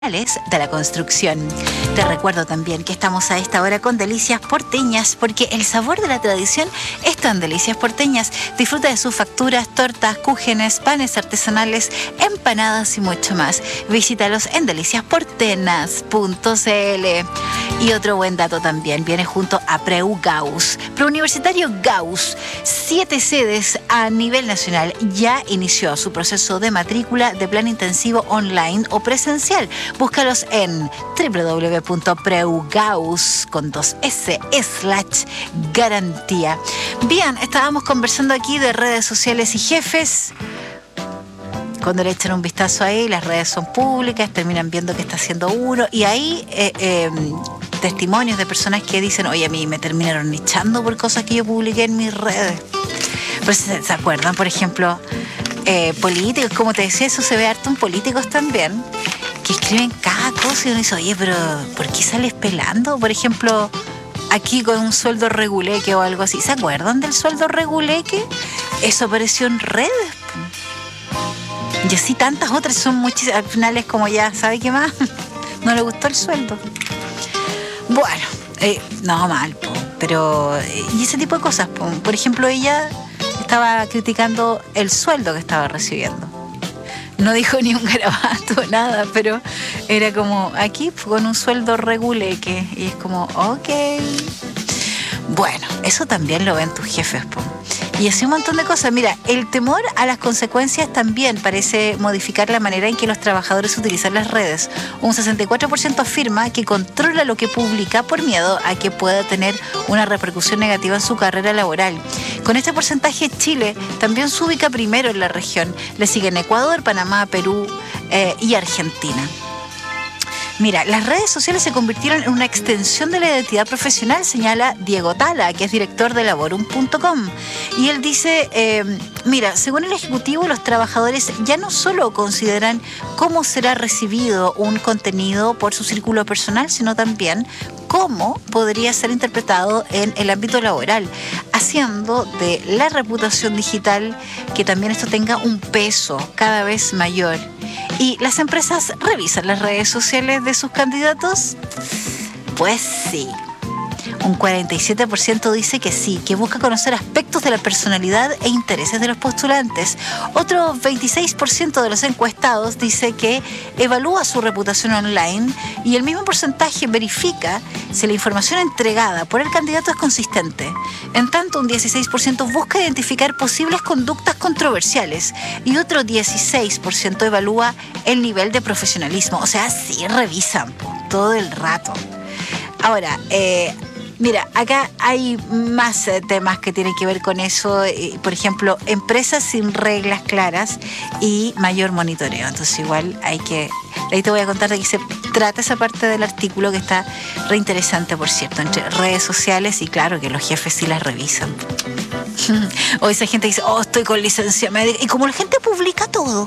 de la construcción. Te recuerdo también que estamos a esta hora con Delicias Porteñas, porque el sabor de la tradición está en Delicias Porteñas. Disfruta de sus facturas, tortas, cúgenes, panes artesanales, empanadas y mucho más. Visítalos en deliciasportenas.cl. Y otro buen dato también, viene junto a Preu Gauss, Preuniversitario Gauss, 7 sedes a nivel nacional. Ya inició su proceso de matrícula de plan intensivo online o presencial. Búscalos en www.preugaus.garantía. Bien, estábamos conversando aquí de redes sociales y jefes. Cuando le echan un vistazo ahí, las redes son públicas, terminan viendo qué está haciendo uno, y ahí testimonios de personas que dicen: oye, a mí me terminaron echando por cosas que yo publiqué en mis redes. Pero ¿se acuerdan? Por ejemplo, políticos, como te decía, eso se ve harto en políticos también, que escriben cada cosa y uno dice: oye, pero ¿por qué sales pelando? Por ejemplo, aquí con un sueldo reguleque o algo así. ¿Se acuerdan del sueldo reguleque? Eso apareció en redes. Y así tantas otras, son muchísimas. Al final es como, ya, ¿sabe qué más? No le gustó el sueldo. Bueno, no mal, pero y ese tipo de cosas. Por ejemplo, ella estaba criticando el sueldo que estaba recibiendo. No dijo ni un garabato, nada, pero era como, aquí con un sueldo reguleque. Y es como, ok. Bueno, eso también lo ven tus jefes, y así un montón de cosas. Mira, el temor a las consecuencias también parece modificar la manera en que los trabajadores utilizan las redes. Un 64% afirma que controla lo que publica por miedo a que pueda tener una repercusión negativa en su carrera laboral. Con este porcentaje, Chile también se ubica primero en la región. Le siguen Ecuador, Panamá, Perú y Argentina. Mira, las redes sociales se convirtieron en una extensión de la identidad profesional, señala Diego Tala, que es director de Laborum.com. Y él dice, mira, según el Ejecutivo, los trabajadores ya no solo consideran cómo será recibido un contenido por su círculo personal, sino también cómo podría ser interpretado en el ámbito laboral, haciendo de la reputación digital que también esto tenga un peso cada vez mayor. ¿Y las empresas revisan las redes sociales de sus candidatos? Pues sí. Un 47% dice que sí, que busca conocer aspectos de la personalidad e intereses de los postulantes. Otro 26% de los encuestados dice que evalúa su reputación online, y el mismo porcentaje verifica si la información entregada por el candidato es consistente. En tanto, un 16% busca identificar posibles conductas controversiales y otro 16% evalúa el nivel de profesionalismo. O sea, sí revisan todo el rato. Ahora, mira, acá hay más temas que tienen que ver con eso. Por ejemplo, empresas sin reglas claras y mayor monitoreo. Entonces igual hay que... Ahí te voy a contar de qué se trata esa parte del artículo, que está re interesante, por cierto, entre redes sociales y claro que los jefes sí las revisan. O esa gente dice: oh, estoy con licencia médica. Y como la gente publica todo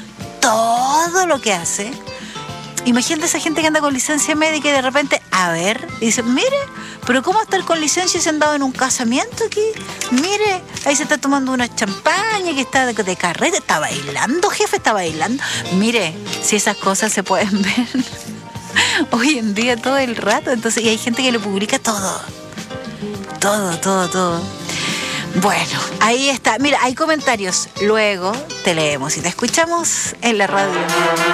lo que hace... Imagínate esa gente que anda con licencia médica y de repente, a ver, y dice: mire, pero ¿cómo estar con licencia si se han dado en un casamiento aquí? Mire, ahí se está tomando una champaña, que está de carrete, está bailando, jefe, está bailando. Mire, si esas cosas se pueden ver hoy en día todo el rato. Entonces, y hay gente que lo publica todo. Bueno, ahí está. Mira, hay comentarios. Luego te leemos y te escuchamos en la radio.